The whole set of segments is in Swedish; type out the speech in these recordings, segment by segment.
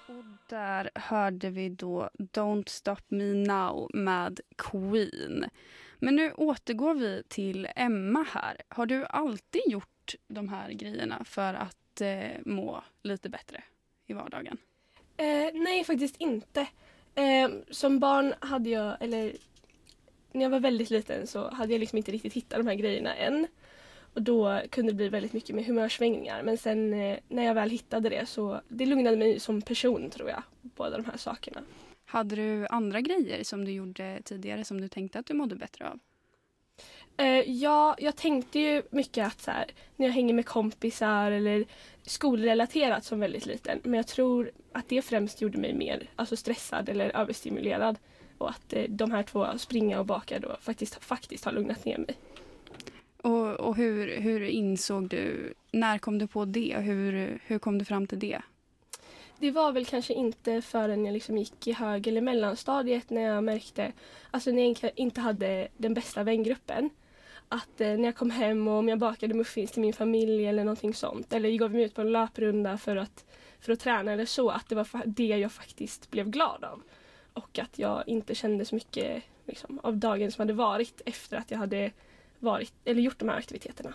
Och där hörde vi då Don't Stop Me Now med Queen. Men nu återgår vi till Emma här. Har du alltid gjort de här grejerna för att må lite bättre i vardagen? Nej, faktiskt inte. Som barn hade jag, eller när jag var väldigt liten så hade jag liksom inte riktigt hittat de här grejerna än. Och då kunde det bli väldigt mycket med humörsvängningar. Men sen när jag väl hittade det så det lugnade mig som person, tror jag, båda de här sakerna. Hade du andra grejer som du gjorde tidigare som du tänkte att du mådde bättre av? Ja, jag tänkte ju mycket att så här, när jag hänger med kompisar eller skolrelaterat som väldigt liten. Men jag tror att det främst gjorde mig mer stressad eller överstimulerad. Och att de här två, springa och baka, då faktiskt har lugnat ner mig. Och hur insåg du, när kom du på det och hur kom du fram till det? Det var väl kanske inte förrän jag liksom gick i hög- eller mellanstadiet när jag märkte, när jag inte hade den bästa vängruppen, att när jag kom hem och om jag bakade muffins till min familj eller någonting sånt, eller jag gav mig ut på en löprunda för att träna eller så, att det var det jag faktiskt blev glad av. Och att jag inte kände så mycket liksom, av dagen som hade varit efter att jag hade gjort de här aktiviteterna.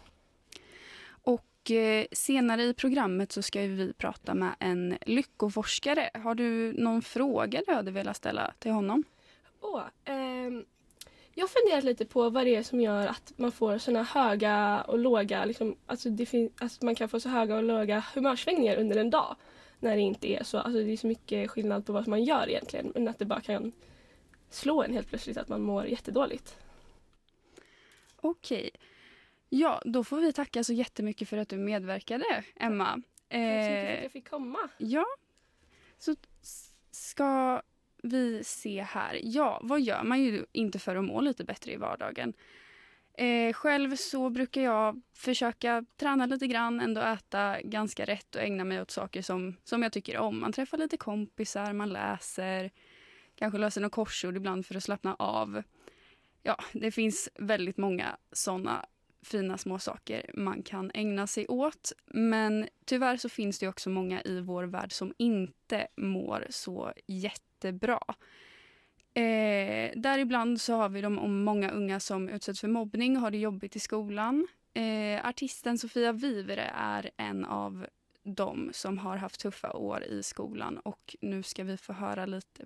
Och senare i programmet så ska vi prata med en lyckoforskare. Har du någon fråga du hade velat ställa till honom? Jag har funderat lite på vad det är som gör att man får såna höga och låga, liksom, man kan få så höga och låga humörsvängningar under en dag. När det inte är så, det är så mycket skillnad på vad man gör egentligen, men att det bara kan slå en helt plötsligt att man mår jättedåligt. Okej. Ja, då får vi tacka så jättemycket för att du medverkade, Emma. Tack så mycket för att jag fick komma. Ja, så ska vi se här. Ja, vad gör man ju inte för att må lite bättre i vardagen? Själv så brukar jag försöka träna lite grann, ändå äta ganska rätt och ägna mig åt saker som jag tycker om. Man träffar lite kompisar, man läser, kanske löser några korsord ibland för att slappna av. Ja, det finns väldigt många sådana fina små saker man kan ägna sig åt. Men tyvärr så finns det också många i vår värld som inte mår så jättebra. Däribland så har vi om många unga som utsätts för mobbning och har det jobbigt i skolan. Artisten Sofia Vivere är en av dem som har haft tuffa år i skolan. Och nu ska vi få höra lite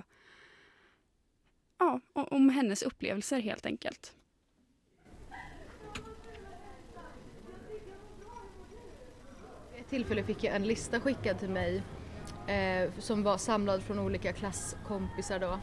om hennes upplevelser helt enkelt. Vid ett tillfälle fick jag en lista skickad till mig som var samlad från olika klasskompisar då.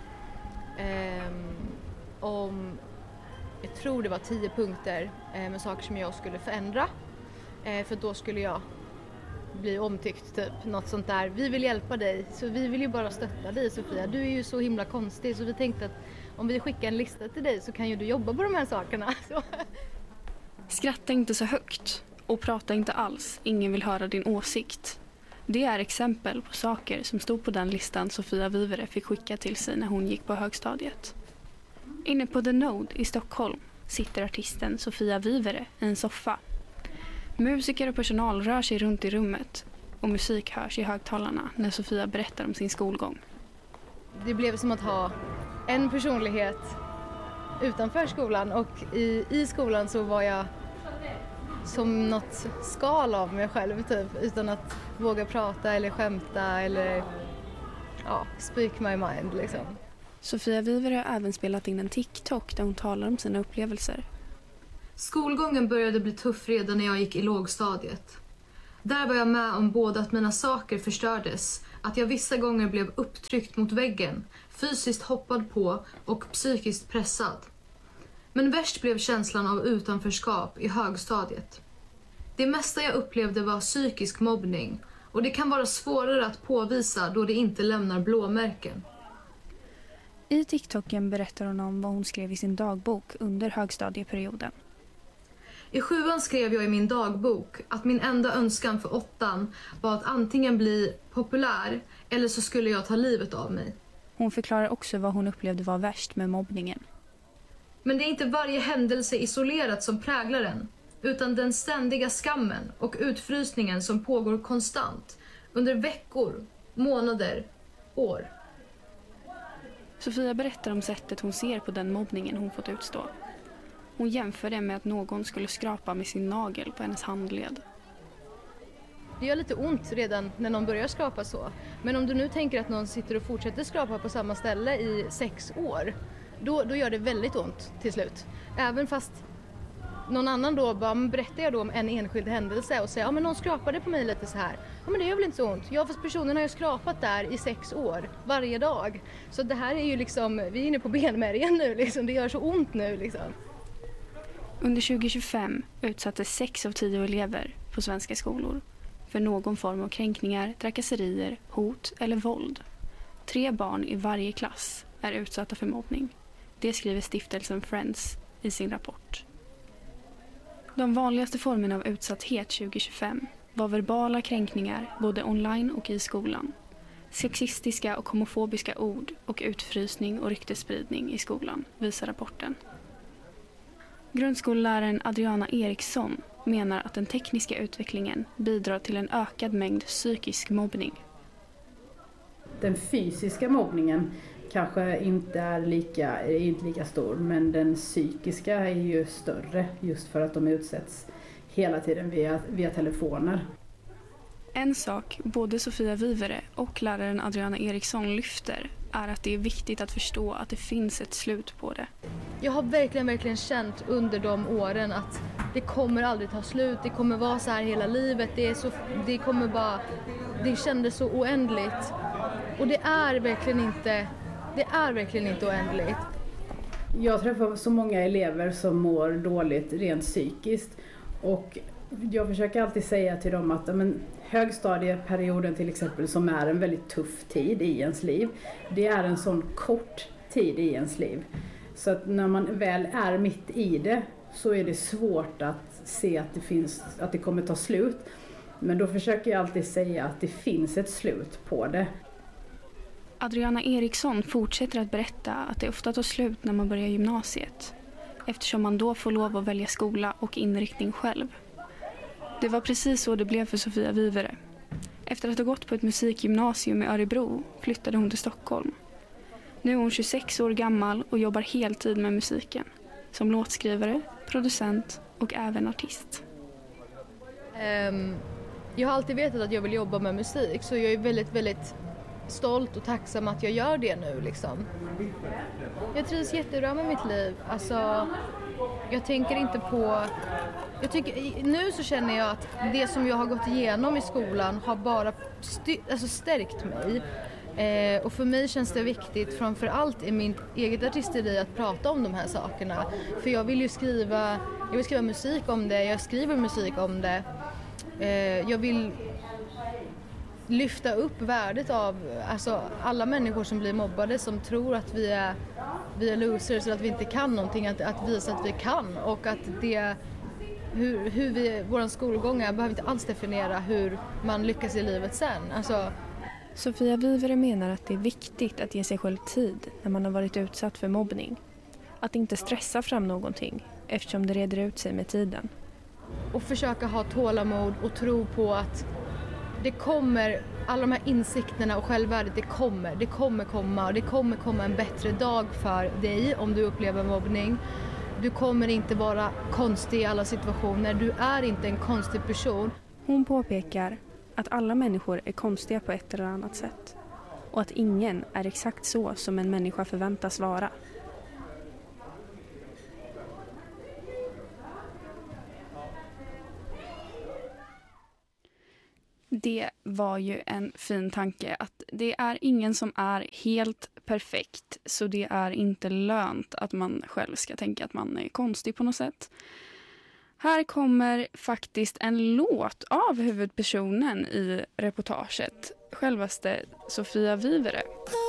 Om, jag tror det var 10 punkter med saker som jag skulle förändra. För då skulle jag bli omtyckt, typ. Något sånt där. Vi vill hjälpa dig, så vi vill ju bara stötta dig, Sofia. Du är ju så himla konstig, så vi tänkte att om vi skickar en lista till dig så kan ju du jobba på de här sakerna. Så. Skratta inte så högt och prata inte alls. Ingen vill höra din åsikt. Det är exempel på saker som stod på den listan Sofia Vivere fick skicka till sig när hon gick på högstadiet. Inne på The Node i Stockholm sitter artisten Sofia Vivere i en soffa. Musiker och personal rör sig runt i rummet och musik hörs i högtalarna när Sofia berättar om sin skolgång. Det blev som att ha en personlighet utanför skolan, och i skolan så var jag som något skal av mig själv, typ, utan att våga prata eller skämta eller speak my mind liksom. Sofia Vivere har även spelat in en TikTok där hon talar om sina upplevelser. Skolgången började bli tuff redan när jag gick i lågstadiet. Där var jag med om både att mina saker förstördes, att jag vissa gånger blev upptryckt mot väggen, fysiskt hoppad på och psykiskt pressad. Men värst blev känslan av utanförskap i högstadiet. Det mesta jag upplevde var psykisk mobbning, och det kan vara svårare att påvisa då det inte lämnar blåmärken. I TikToken berättar hon om vad hon skrev i sin dagbok under högstadieperioden. I 7:an skrev jag i min dagbok att min enda önskan för 8:an var att antingen bli populär eller så skulle jag ta livet av mig. Hon förklarar också vad hon upplevde var värst med mobbningen. Men det är inte varje händelse isolerat som präglar den, utan den ständiga skammen och utfrysningen som pågår konstant under veckor månader, år. Sofia berättar om sättet hon ser på den mobbningen hon fått utstå. Hon jämför det med att någon skulle skrapa med sin nagel på hennes handled. Det gör lite ont redan när någon börjar skrapa så. Men om du nu tänker att någon sitter och fortsätter skrapa på samma ställe i 6 år, då gör det väldigt ont till slut. Även fast någon annan då berättar jag då om en enskild händelse och säger men någon skrapade på mig lite så här. Ja, men det gör väl inte så ont. Ja, fast personen har ju skrapat där i 6 år, varje dag. Så det här är ju liksom, vi är inne på benmärgen nu liksom. Det gör så ont nu liksom. Under 2025 utsattes 6 av 10 elever på svenska skolor för någon form av kränkningar, trakasserier, hot eller våld. 3 barn i varje klass är utsatta för mobbning. Det skriver stiftelsen Friends i sin rapport. De vanligaste formerna av utsatthet 2025 var verbala kränkningar både online och i skolan. Sexistiska och homofobiska ord och utfrysning och ryktesspridning i skolan, visar rapporten. Grundskolläraren Adriana Eriksson menar att den tekniska utvecklingen bidrar till en ökad mängd psykisk mobbning. Den fysiska mobbningen kanske inte är lika stor, men den psykiska är ju större just för att de utsätts hela tiden via telefoner. En sak både Sofia Vivere och läraren Adriana Eriksson lyfter är att det är viktigt att förstå att det finns ett slut på det. Jag har verkligen känt under de åren att det kommer aldrig ta slut. Det kommer vara så här hela livet. Det kändes så oändligt. Och det är verkligen inte oändligt. Jag träffar så många elever som mår dåligt rent psykiskt. Och jag försöker alltid säga till dem att högstadieperioden till exempel, som är en väldigt tuff tid i ens liv, det är en sån kort tid i ens liv. Så att när man väl är mitt i det så är det svårt att se att det kommer ta slut. Men då försöker jag alltid säga att det finns ett slut på det. Adriana Eriksson fortsätter att berätta att det ofta tar slut när man börjar gymnasiet, eftersom man då får lov att välja skola och inriktning själv. Det var precis så det blev för Sofia Vivere. Efter att ha gått på ett musikgymnasium i Örebro flyttade hon till Stockholm. Nu är hon 26 år gammal och jobbar heltid med musiken. Som låtskrivare, producent och även artist. Jag har alltid vetat att jag vill jobba med musik, så jag är väldigt stolt och tacksam att jag gör det nu liksom. Jag trivs jättebra med mitt liv. Alltså, jag tänker inte på... nu så känner jag att det som jag har gått igenom i skolan har bara stärkt mig. Och för mig känns det viktigt, framförallt i min eget artisteri, att prata om de här sakerna. För jag vill skriva musik om det, jag skriver musik om det. Jag vill lyfta upp värdet av alla människor som blir mobbade, som tror att vi är losers, att vi inte kan någonting, att visa att vi kan, och att våran skolgång behöver inte alls definiera hur man lyckas i livet sen. Sofia Vivere menar att det är viktigt att ge sig själv tid när man har varit utsatt för mobbning. Att inte stressa fram någonting, eftersom det reder ut sig med tiden. Och försöka ha tålamod och tro på att det kommer, alla de här insikterna och självvärdet, det kommer komma, och det kommer komma en bättre dag för dig om du upplever mobbning. Du kommer inte vara konstig i alla situationer, du är inte en konstig person. Hon påpekar att alla människor är konstiga på ett eller annat sätt, och att ingen är exakt så som en människa förväntas vara. Det var ju en fin tanke, att det är ingen som är helt perfekt, så det är inte lönt att man själv ska tänka att man är konstig på något sätt. Här kommer faktiskt en låt av huvudpersonen i reportaget, självaste Sofia Vivere.